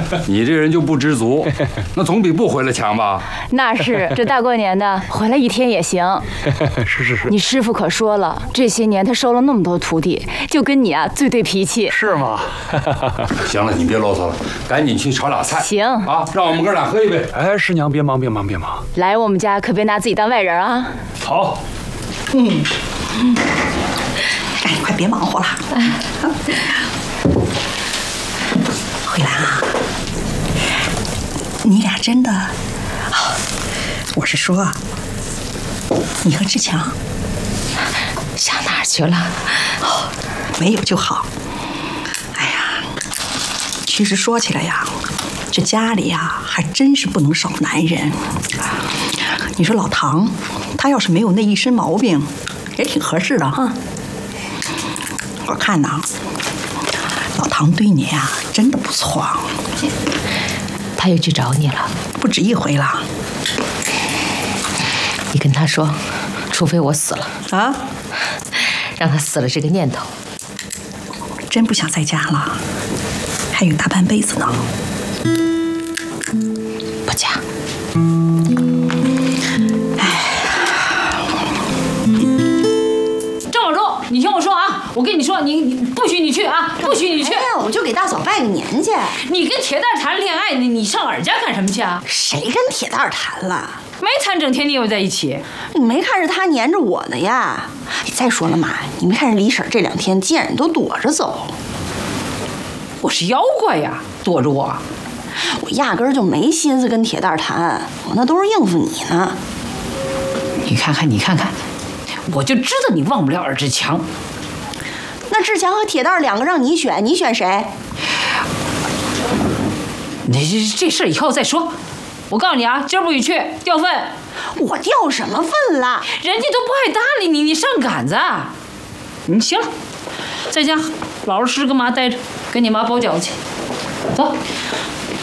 你这人就不知足，那总比不回来强吧？ 那是，这大过年的回来1天也行。 是。 你师傅可说了，这些年他收了那么多徒弟，就跟你啊最对脾气。 是吗？ 行了，你别啰嗦了，赶紧去炒俩菜。 行啊，让我们哥俩喝一杯。 哎，师娘别忙。 来我们家可别拿自己当外人啊。 好。 哎，快别忙活了。慧兰啊，你俩真的，我是说，你和志强想哪儿去了？ 没有就好。哎呀，其实说起来呀，这家里呀还真是不能少男人。你说老唐，他要是没有那一身毛病，也挺合适的哈。我看呐，老唐对你呀真的不错。 他又去找你了， 不止一回了。 你跟他说，除非我死了啊， 让他死了这个念头。 真不想在家了，还有大半辈子呢。 不嫁。 郑老周，你听我说啊，我跟你说，你不许你去啊，不许你去。 哎呀，我就给大嫂拜个年去。 你跟铁蛋儿谈恋爱，你上俺家干什么去啊？ 谁跟铁蛋儿谈了？ 没谈，整天腻歪在一起。 你没看着他黏着我呢呀？再说了妈，你没看着李婶这2天见人都躲着走。 我是妖怪呀，躲着我。 我压根儿就没心思跟铁蛋儿谈，我那都是应付你呢。 你看看，我就知道你忘不了尔志强。 那志强和铁蛋儿2个让你选，你选谁？ 这事儿以后再说。我告诉你啊，今儿不许去，掉份。 我掉什么份了？ 人家都不爱搭理你，你上杆子。你行了，在家老老实实跟妈待着，跟你妈包饺子去。走。